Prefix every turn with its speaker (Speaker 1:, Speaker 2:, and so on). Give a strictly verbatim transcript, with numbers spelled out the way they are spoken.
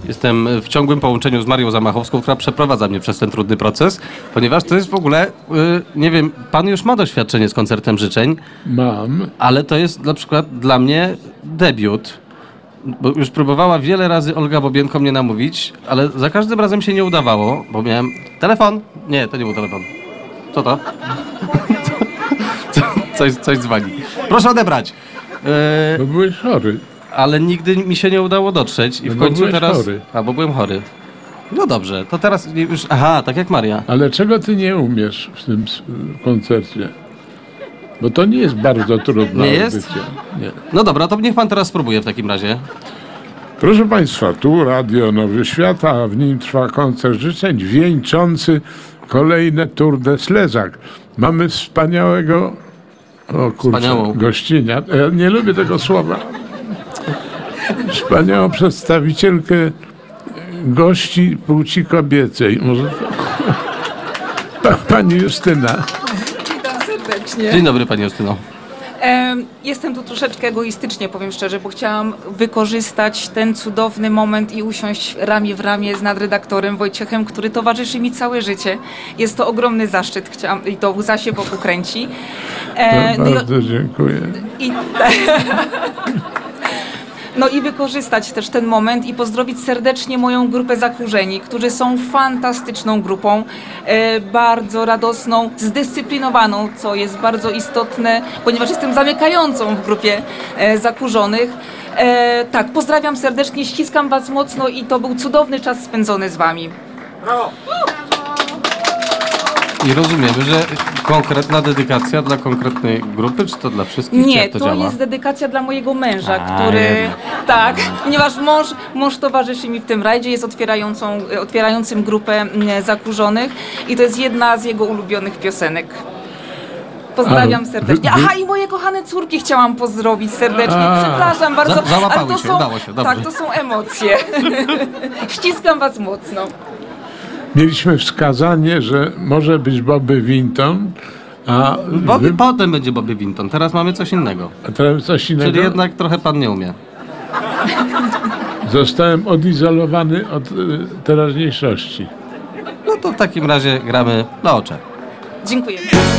Speaker 1: Jestem w ciągłym połączeniu z Marią Zamachowską, która przeprowadza mnie przez ten trudny proces, ponieważ to jest w ogóle, yy, nie wiem, pan już ma doświadczenie z koncertem życzeń.
Speaker 2: Mam.
Speaker 1: Ale to jest na przykład dla mnie debiut, bo już próbowała wiele razy Olga Bobienko mnie namówić, ale za każdym razem się nie udawało, bo miałem telefon. Nie, to nie był telefon. Co to? coś, coś dzwoni. Proszę odebrać. Yy,
Speaker 2: Bo byłeś chory.
Speaker 1: ale nigdy mi się nie udało dotrzeć i
Speaker 2: No
Speaker 1: w
Speaker 2: bo
Speaker 1: końcu
Speaker 2: byłeś
Speaker 1: teraz...
Speaker 2: chory.
Speaker 1: A, bo byłem chory. No dobrze, to teraz już... Aha, tak jak Maria.
Speaker 2: Ale czego ty nie umiesz w tym s- koncercie? Bo to nie jest bardzo trudne
Speaker 1: Nie jest?
Speaker 2: odbycie. Nie.
Speaker 1: No dobra, to niech pan teraz spróbuje w takim razie.
Speaker 2: Proszę Państwa, tu Radio Nowy Świat, a w nim trwa koncert życzeń wieńczący kolejne Tour de Ślezak. Mamy wspaniałego o kurczę,
Speaker 1: Wspaniałą.
Speaker 2: gościnia. Ja nie lubię tego słowa. Wspaniałą przedstawicielkę gości płci kobiecej. Może pa, pani Justyna.
Speaker 3: Witam serdecznie.
Speaker 1: Dzień dobry, pani Justyno.
Speaker 3: Em, Jestem tu troszeczkę egoistycznie, powiem szczerze, bo chciałam wykorzystać ten cudowny moment i usiąść ramię w ramię z nadredaktorem Wojciechem, który towarzyszy mi całe życie. Jest to ogromny zaszczyt, chciałam, i to łza się wokół kręci. E,
Speaker 2: To
Speaker 3: no i-
Speaker 2: bardzo dziękuję.
Speaker 3: I, no i wykorzystać też ten moment i pozdrowić serdecznie moją grupę Zakurzeni, którzy są fantastyczną grupą, e, bardzo radosną, zdyscyplinowaną, co jest bardzo istotne, ponieważ jestem zamykającą w grupie e, Zakurzonych. E, tak, pozdrawiam serdecznie, ściskam was mocno i to był cudowny czas spędzony z wami.
Speaker 1: I rozumiemy, że konkretna dedykacja dla konkretnej grupy, czy to dla wszystkich? czy
Speaker 3: Nie,
Speaker 1: jak to,
Speaker 3: to
Speaker 1: działa?
Speaker 3: jest dedykacja dla mojego męża,
Speaker 1: A,
Speaker 3: który,
Speaker 1: jednak.
Speaker 3: tak, ponieważ mąż, mąż towarzyszy mi w tym rajdzie, jest otwierającą, otwierającym grupę mm, Zakurzonych i to jest jedna z jego ulubionych piosenek. Pozdrawiam
Speaker 2: A,
Speaker 3: serdecznie.
Speaker 2: wy- wy-
Speaker 3: Aha, i moje kochane córki chciałam pozdrowić serdecznie.
Speaker 2: A.
Speaker 3: Przepraszam bardzo,
Speaker 1: Za- załapały
Speaker 3: ale to
Speaker 1: się,
Speaker 3: są,
Speaker 1: udało się, dobrze.
Speaker 3: tak, to są emocje. Ściskam was mocno.
Speaker 2: Mieliśmy wskazanie, że może być Bobby Vinton, a,
Speaker 1: Bobby,
Speaker 2: wy,
Speaker 1: potem będzie Bobby Vinton, teraz mamy coś innego.
Speaker 2: a teraz coś innego.
Speaker 1: Czyli jednak trochę pan nie umie.
Speaker 2: Zostałem odizolowany od y, teraźniejszości.
Speaker 1: No to w takim razie gramy na oczy.
Speaker 3: Dziękuję.